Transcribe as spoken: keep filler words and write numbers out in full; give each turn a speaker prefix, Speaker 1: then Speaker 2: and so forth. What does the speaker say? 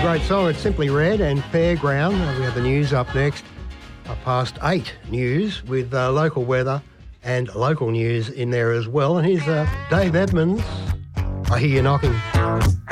Speaker 1: Great song. It's Simply Red and Fairground. Uh, we have the news up next. Uh, past eight news with uh, local weather and local news in there as well. And here's uh, Dave Edmonds. I Hear You Knocking.